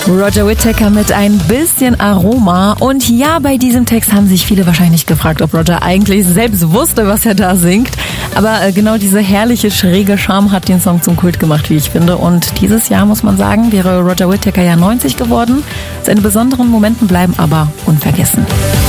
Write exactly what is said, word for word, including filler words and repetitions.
Roger Whittaker mit ein bisschen Aroma. Und ja, bei diesem Text haben sich viele wahrscheinlich gefragt, ob Roger eigentlich selbst wusste, was er da singt. Aber äh, genau diese herrliche, schräge Charme hat den Song zum Kult gemacht, wie ich finde. Und dieses Jahr, muss man sagen, wäre Roger Whittaker ja neunzig geworden. Seine besonderen Momente bleiben aber unvergessen.